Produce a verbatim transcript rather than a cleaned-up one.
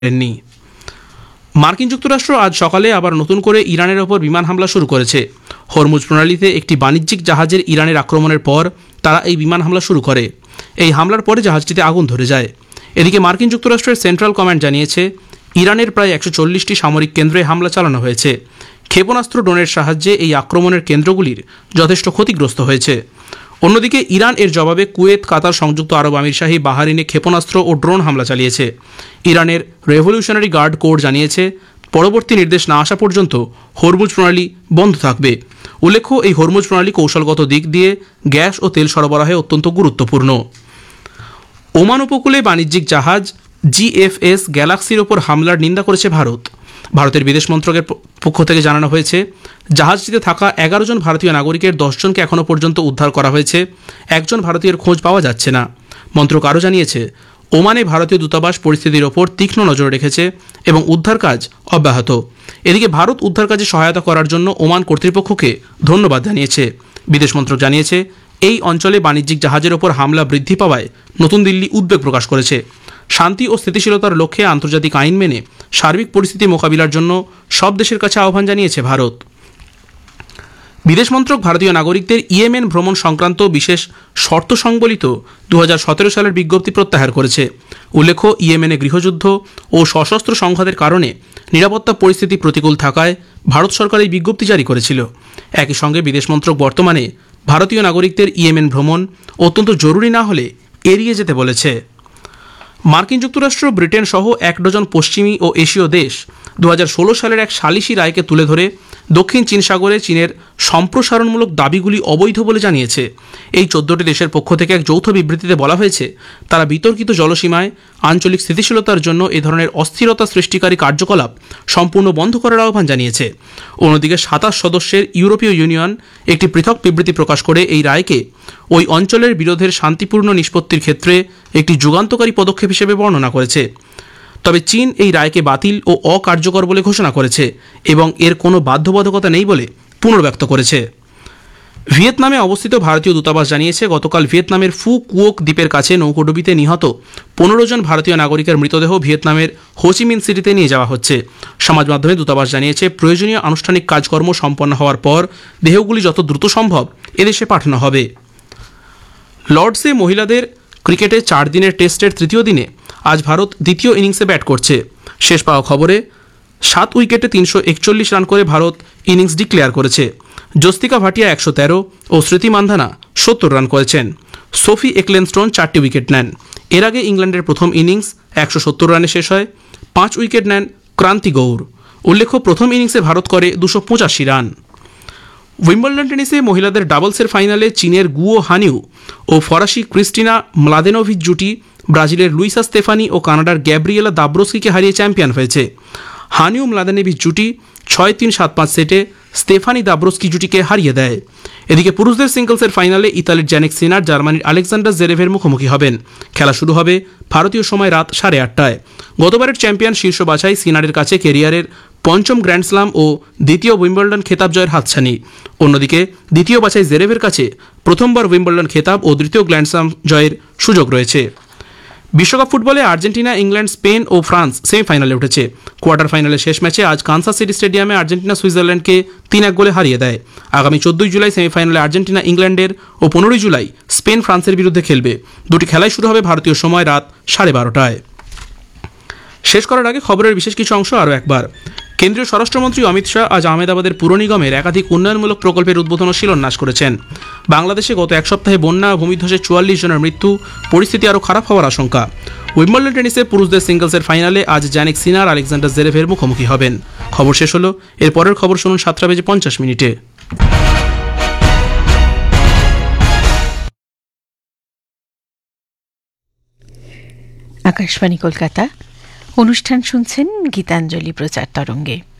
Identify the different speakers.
Speaker 1: করেননি। মার্কিন যুক্তরাষ্ট্র আজ সকালে আবার নতুন করে ইরানের ওপর বিমান হামলা শুরু করেছে। হরমুজ প্রণালীতে একটি বাণিজ্যিক জাহাজের ইরানের আক্রমণের পর তারা এই বিমান হামলা শুরু করে। এই হামলার পরে জাহাজটিতে আগুন ধরে যায়। এদিকে মার্কিন যুক্তরাষ্ট্রের সেন্ট্রাল কমান্ড জানিয়েছে ইরানের প্রায় একশো চল্লিশটি সামরিক কেন্দ্রে হামলা চালানো হয়েছে। ক্ষেপণাস্ত্র ড্রোনের সাহায্যে এই আক্রমণের কেন্দ্রগুলির যথেষ্ট ক্ষতিগ্রস্ত হয়েছে। অন্যদিকে ইরান এর জবাবে কুয়েত, কাতার, সংযুক্ত আরব আমিরশাহী, বাহারিনে ক্ষেপণাস্ত্র ও ড্রোন হামলা চালিয়েছে। ইরানের রেভলিউশনারি গার্ড কোর জানিয়েছে পরবর্তী নির্দেশ না আসা পর্যন্ত হরমুজ প্রণালী বন্ধ থাকবে। উল্লেখ্য, এই হরমুজ প্রণালী কৌশলগত দিক দিয়ে গ্যাস ও তেল সরবরাহে অত্যন্ত গুরুত্বপূর্ণ। ওমান উপকূলে বাণিজ্যিক জাহাজ জিএফএস গ্যালাক্সির ওপর হামলার নিন্দা করেছে ভারত। ভারতের বিদেশ মন্ত্রকের পক্ষ থেকে জানানো হয়েছে জাহাজটিতে থাকা এগারো জন ভারতীয় নাগরিকের দশ জনকে এখনও পর্যন্ত উদ্ধার করা হয়েছে, একজন ভারতীয়ের খোঁজ পাওয়া যাচ্ছে না। মন্ত্রক আরও জানিয়েছে ওমানে ভারতীয় দূতাবাস পরিস্থিতির ওপর তীক্ষ্ণ নজর রেখেছে এবং উদ্ধার কাজ অব্যাহত। এদিকে ভারত উদ্ধার কাজে সহায়তা করার জন্য ওমান কর্তৃপক্ষকে ধন্যবাদ জানিয়েছে। বিদেশ মন্ত্রক জানিয়েছে এই অঞ্চলে বাণিজ্যিক জাহাজের ওপর হামলা বৃদ্ধি পাওয়ায় নতুন দিল্লি উদ্বেগ প্রকাশ করেছে। শান্তি ও স্থিতিশীলতার লক্ষ্যে আন্তর্জাতিক আইন মেনে সার্বিক পরিস্থিতি মোকাবিলার জন্য সব দেশের কাছে আহ্বান জানিয়েছে ভারত। বিদেশ মন্ত্রক ভারতীয় নাগরিকদের ইয়েমেন ভ্রমণ সংক্রান্ত বিশেষ শর্ত সংবলিত দু হাজার সতেরো সালের বিজ্ঞপ্তি প্রত্যাহার করেছে। উল্লেখ্য, ইয়েমেনে গৃহযুদ্ধ ও সশস্ত্র সংঘাতের কারণে নিরাপত্তা পরিস্থিতি প্রতিকূল থাকায় ভারত সরকার এই বিজ্ঞপ্তি জারি করেছিল। একই সঙ্গে বিদেশ মন্ত্রক বর্তমানে ভারতীয় নাগরিকদের ইয়েমেন ভ্রমণ অত্যন্ত জরুরি না হলে এড়িয়ে যেতে বলেছে। মার্কিন যুক্তরাষ্ট্র, ব্রিটেন সহ এক ডজন পশ্চিমী ও এশীয় দেশ দু হাজার ষোলো সালের এক সালিশি রায়কে তুলে ধরে দক্ষিণ চীন সাগরে চীনের সম্প্রসারণমূলক দাবিগুলি অবৈধ বলে জানিয়েছে। এই চোদ্দটি দেশের পক্ষ থেকে এক যৌথ বিবৃতিতে বলা হয়েছে তারা বিতর্কিত জলসীমায় আঞ্চলিক স্থিতিশীলতার জন্য এ ধরনের অস্থিরতা সৃষ্টিকারী কার্যকলাপ সম্পূর্ণ বন্ধ করার আহ্বান জানিয়েছে। অন্যদিকে সাতাশ সদস্যের ইউরোপীয় ইউনিয়ন একটি পৃথক বিবৃতি প্রকাশ করে এই রায়কে ওই অঞ্চলের বিরোধের শান্তিপূর্ণ নিষ্পত্তির ক্ষেত্রে একটি যুগান্তকারী পদক্ষেপ হিসেবে বর্ণনা করেছে। তবে চীন এই রায়কে বাতিল ও অকার্যকর বলে ঘোষণা করেছে এবং এর কোনো বাধ্যবাধকতা নেই বলে পুনর্ব্যক্ত করেছে। ভিয়েতনামে অবস্থিত ভারতীয় দূতাবাস জানিয়েছে গতকাল ভিয়েতনামের ফু কুওক দ্বীপের কাছে নৌকোডুবিতে নিহত পনেরো জন ভারতীয় নাগরিকের মৃতদেহ ভিয়েতনামের হোচিমিন সিটিতে নিয়ে যাওয়া হচ্ছে। সমাজ মাধ্যমে দূতাবাস জানিয়েছে প্রয়োজনীয় আনুষ্ঠানিক কাজকর্ম সম্পন্ন হওয়ার পর দেহগুলি যত দ্রুত সম্ভব এদেশে পাঠানো হবে। লর্ডসে মহিলাদের ক্রিকেটে চার দিনের টেস্টের তৃতীয় দিনে আজ ভারত দ্বিতীয় ইনিংসে ব্যাট করছে। শেষ পাওয়া খবরে সাত উইকেটে তিনশো একচল্লিশ রান করে ভারত ইনিংস ডিক্লেয়ার করেছে। জস্তিকা ভাটিয়া একশো তেরো ও স্মৃতি মান্ধানা সত্তর রান করেছেন। সোফি একলেনস্টোন চারটি উইকেট নেন। এর আগে ইংল্যান্ডের প্রথম ইনিংস একশো সত্তর রানে শেষ হয়। পাঁচ উইকেট নেন ক্রান্তি গৌর। উল্লেখ্য, প্রথম ইনিংসে ভারত করে দুশো পঁচাশি রান। উইম্বলডন টেনিসে মহিলাদের ডাবলসের ফাইনালে চীনের গুয়ো হানিউ ও ফরাসি ক্রিস্টিনা ম্লাদেনোভিচ জুটি ব্রাজিলের লুইসা স্তেফানি ও কানাডার গ্যাব্রিয়েলা দাব্রোস্কিকে হারিয়ে চ্যাম্পিয়ন হয়েছে। হানিউ ম্লাদেনোভিচ জুটি ছয় তিন সাত পাঁচ সেটে স্তেফানি দাব্রোস্কি জুটিকে হারিয়ে দেয়। এদিকে পুরুষদের সিঙ্গলসের ফাইনালে ইতালির জ্যানিক সিনার জার্মানির আলেকজান্ডার জেরেভের মুখোমুখি হবেন। খেলা শুরু হবে ভারতীয় সময় রাত সাড়ে আটটায়। গতবারের চ্যাম্পিয়ন শীর্ষ বাছাই সিনারের কাছে ক্যারিয়ারের পঞ্চম গ্র্যান্ড স্লাম ও দ্বিতীয় উইম্বলডন খেতাব জয়ের হাতছানি। অন্যদিকে দ্বিতীয় বাছাই জেরেভের কাছে প্রথমবার উইম্বলডন খেতাব ও দ্বিতীয় গ্র্যান্ড স্লাম জয়ের সুযোগ রয়েছে। বিশ্বকাপ ফুটবলে আর্জেন্টিনা, ইংল্যান্ড, স্পেন ও ফ্রান্স সেমিফাইনালে উঠেছে। কোয়ার্টার ফাইনালের শেষ ম্যাচে আজ কানসাস সিটি স্টেডিয়ামে আর্জেন্টিনা সুইজারল্যান্ডকে তিন এক গোলে হারিয়ে দেয়। আগামী চোদ্দই জুলাই সেমিফাইনালে আর্জেন্টিনা ইংল্যান্ডের ও পনেরোই জুলাই স্পেন ফ্রান্সের বিরুদ্ধে খেলবে। দুটি খেলাই শুরু হবে ভারতীয় সময় রাত সাড়ে বারোটায়। শেষ করার আগে খবরের বিশেষ কিছু অংশ আরও একবার। কেন্দ্রীয় স্বরাষ্ট্রমন্ত্রী অমিত শাহ আজ আহমেদাবাদের পুর নিগমের একাধিক উন্নয়নমূলক প্রকল্পের উদ্বোধন ও শিলান্যাস করেছেন। বাংলাদেশে গত এক সপ্তাহে বন্যা ও ভূমিধসে চুয়াল্লিশ জনের মৃত্যু, পরিস্থিতি আরও খারাপ হওয়ার আশঙ্কা। উইম্বলডন টেনিসে পুরুষদের সিঙ্গলসের ফাইনালে আজ জ্যানিক সিনার আলেকজান্ডার জেরেভের মুখোমুখি হবেন। খবর শেষ হলো। এর পরের খবর শুনুন সাতটা বেজে পঞ্চাশ মিনিটে।
Speaker 2: আকাশবাণী কলকাতা, অনুষ্ঠান শুনছেন গীতাঞ্জলি প্রচার তরঙ্গে।